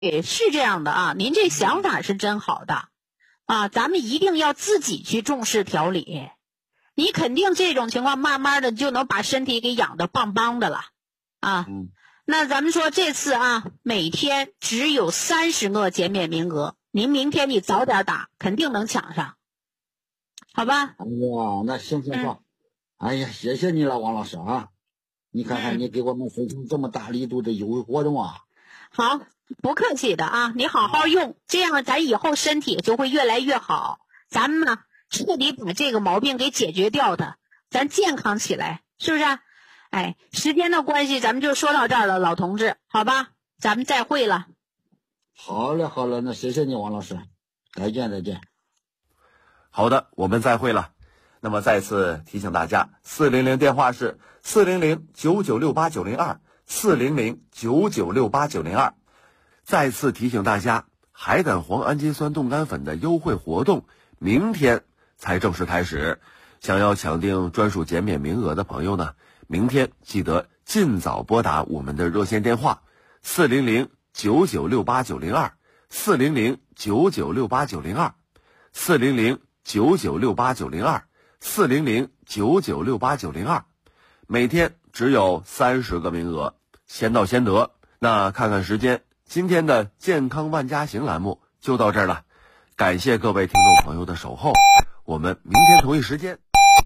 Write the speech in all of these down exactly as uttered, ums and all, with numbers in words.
也是这样的啊，您这想法是真好的啊，咱们一定要自己去重视调理。你肯定这种情况慢慢的就能把身体给养得棒棒的了啊。 嗯， 那咱们说这次啊，每天只有三十个减免名额，您明天你早点打，肯定能抢上，好吧？ 哎呀，那行行行， 嗯、 哎呀，谢谢你了，王老师啊！你看看你给我们分成这么大力度的优惠活动啊！ 好，不客气的啊，你好好用，这样咱以后身体就会越来越好。咱们呢，彻底把这个毛病给解决掉的，咱健康起来，是不是？哎，时间的关系，咱们就说到这儿了，老同志，好吧？咱们再会了。 好嘞，好嘞，那谢谢你，王老师，再见，再见。 好的，我们再会了。那么再次提醒大家，四零零电话是四零零九九六八九零二，四零零九九六八九零二。再次提醒大家，海胆黄氨基酸冻干粉的优惠活动明天才正式开始。想要抢订专属减免名额的朋友呢，明天记得尽早拨打我们的热线电话四零零九九六八九零二，四零零九九六八九零二，四零零九九六八九零二，四零零九九六八九零二。每天只有三十个名额，先到先得。那看看时间，今天的健康万家行栏目就到这儿了。感谢各位听众朋友的守候，我们明天同一时间。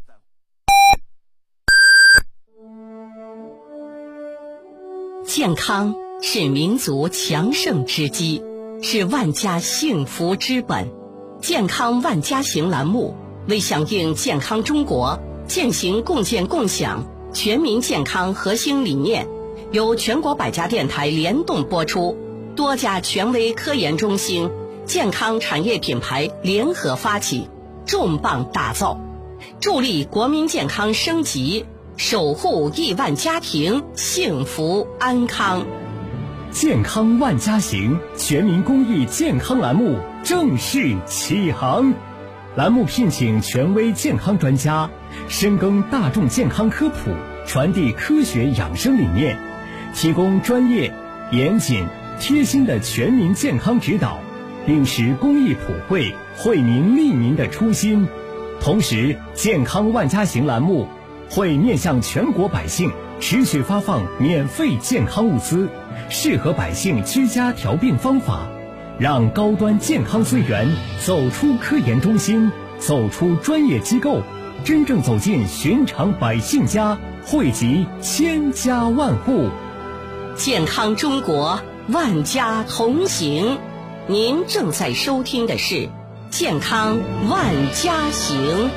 健康是民族强盛之基，是万家幸福之本。健康万家行栏目为响应健康中国、践行共建共享全民健康核心理念，由全国百家电台联动播出，多家权威科研中心、健康产业品牌联合发起，重磅打造，助力国民健康升级，守护亿万家庭幸福安康。 健康万家行全民公益健康栏目正式启航，栏目聘请权威健康专家，深耕大众健康科普，传递科学养生理念，提供专业、严谨、贴心的全民健康指导，秉持公益普惠、惠民利民的初心。同时，健康万家行栏目会面向全国百姓持续发放免费健康物资，适合百姓居家调病方法，让高端健康资源走出科研中心，走出专业机构，真正走进寻常百姓家，惠及千家万户。 健康中国，万家同行。您正在收听的是健康万家行。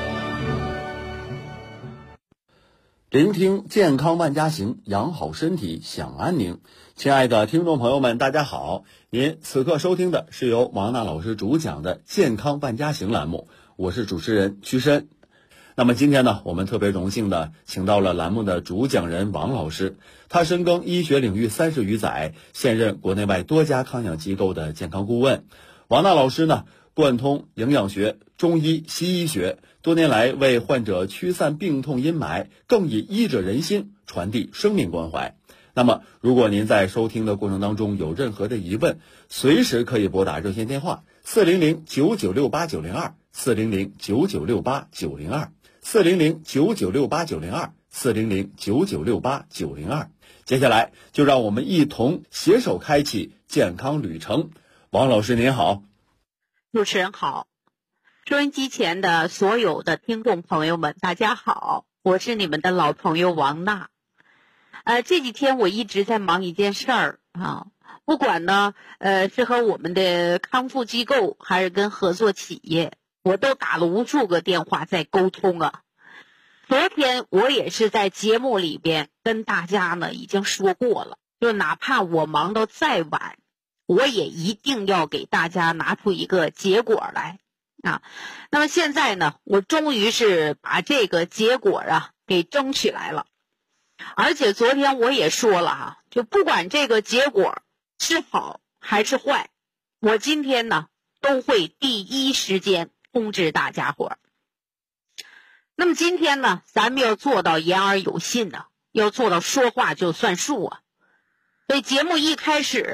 聆听健康万家行，养好身体享安宁。亲爱的听众朋友们，大家好，您此刻收听的是由王娜老师主讲的健康万家行栏目，我是主持人屈申。那么今天呢，我们特别荣幸的请到了栏目的主讲人王老师，他深耕医学领域三十余载，现任国内外多家康养机构的健康顾问。王娜老师呢，贯通营养学、中医、西医学，多年来为患者驱散病痛阴霾，更以医者仁心，传递生命关怀。那么如果您在收听的过程当中有任何的疑问，随时可以拨打热线电话四零零九九六八九零二，四零零九九六八九零二，四零零九九六八九零二，四零零九九六八九零二。接下来就让我们一同携手开启健康旅程。王老师您好。 主持人好，收音机前的所有的听众朋友们大家好，我是你们的老朋友王娜。呃，这几天我一直在忙一件事儿啊，不管呢呃是和我们的康复机构还是跟合作企业，我都打了无数个电话在沟通啊。昨天我也是在节目里边跟大家呢已经说过了，就哪怕我忙到再晚，我也一定要给大家拿出一个结果来啊。那么现在呢，我终于是把这个结果啊给争取来了。而且昨天我也说了啊，就不管这个结果是好还是坏，我今天呢都会第一时间通知大家伙儿。那么今天呢，咱们要做到言而有信呢、啊，要做到说话就算数啊。所以节目一开始，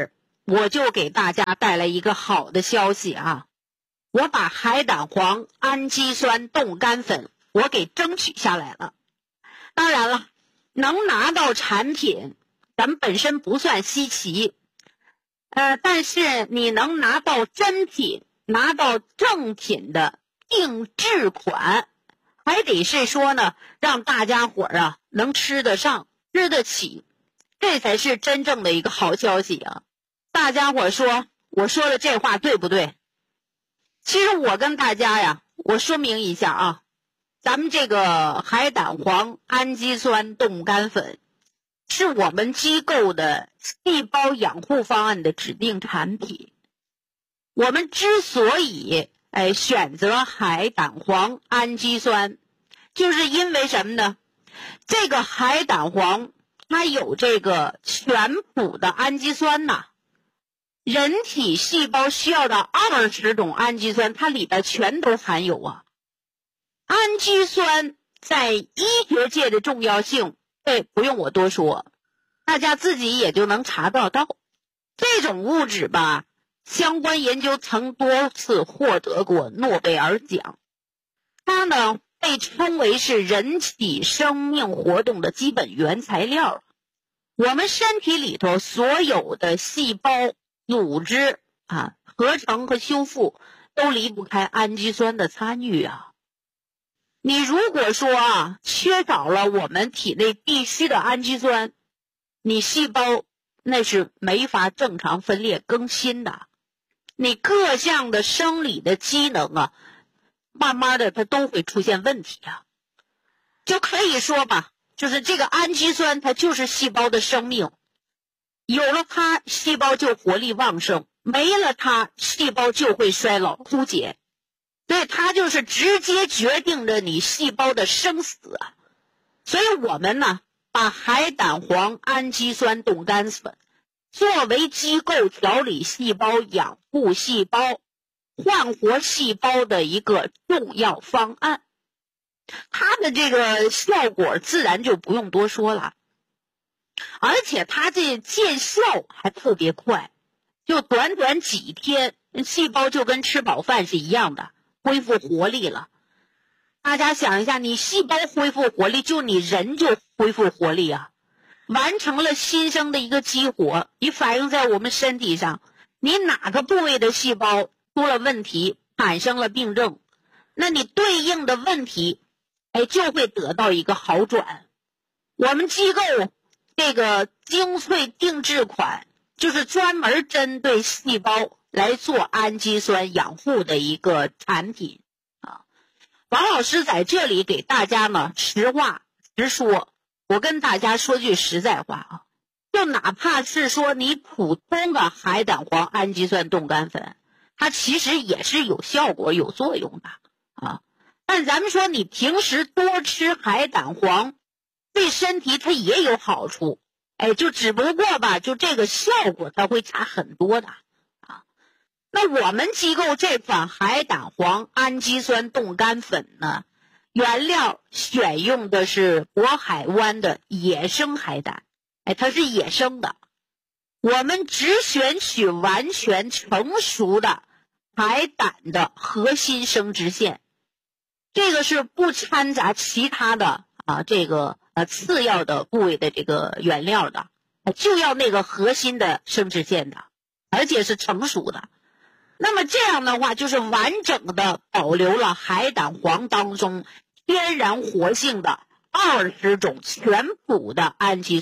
我就给大家带来一个好的消息啊，我把海胆黄氨基酸冻干粉我给争取下来了。当然了，能拿到产品咱们本身不算稀奇，呃，但是你能拿到真品，拿到正品的定制款，还得是说呢，让大家伙儿啊能吃得上吃得起，这才是真正的一个好消息啊。大家伙儿说我说的这话对不对？其实我跟大家呀，我说明一下啊，咱们这个海胆黄氨基酸冻干粉是我们机构的细胞养护方案的指定产品。我们之所以哎选择海胆黄氨基酸，就是因为什么呢？这个海胆黄它有这个全谱的氨基酸呐，人体细胞需要的二十种氨基酸，它里边全都含有啊。氨基酸在医学界的重要性，这不用我多说，大家自己也就能查得到。这种物质吧，相关研究曾多次获得过诺贝尔奖。它呢被称为是人体生命活动的基本原材料。我们身体里头所有的细胞组织啊，合成和修复都离不开氨基酸的参与啊。你如果说啊缺少了我们体内必须的氨基酸，你细胞那是没法正常分裂更新的，你各项的生理的机能啊，慢慢的它都会出现问题啊。就可以说吧，就是这个氨基酸它就是细胞的生命，有了它细胞就活力旺盛，没了它细胞就会衰老枯竭，所以它就是直接决定着你细胞的生死啊。所以我们呢把海胆黄氨基酸冻干粉作为机构调理细胞、养护细胞、焕活细胞的一个重要方案，它的这个效果自然就不用多说了，而且它这见效还特别快，就短短几天，细胞就跟吃饱饭是一样的，恢复活力了。大家想一下，你细胞恢复活力，就你人就恢复活力啊，完成了新生的一个激活，你反映在我们身体上，你哪个部位的细胞出了问题，产生了病症，那你对应的问题哎就会得到一个好转。我们机构这个精粹定制款就是专门针对细胞来做氨基酸养护的一个产品啊。王老师在这里给大家呢实话实说，我跟大家说句实在话啊，就哪怕是说你普通的海胆黄氨基酸冻干粉，它其实也是有效果有作用的啊。但咱们说你平时多吃海胆黄对身体它也有好处，哎，就只不过吧，就这个效果它会差很多的啊。那我们机构这款海胆黄氨基酸冻干粉呢，原料选用的是渤海湾的野生海胆，哎，它是野生的。我们只选取完全成熟的海胆的核心生殖腺，这个是不掺杂其他的啊这个呃次要的部位的这个原料的，就要那个核心的生殖腺的，而且是成熟的。那么这样的话，就是完整的保留了海胆黄当中天然活性的二十种全谱的氨基酸。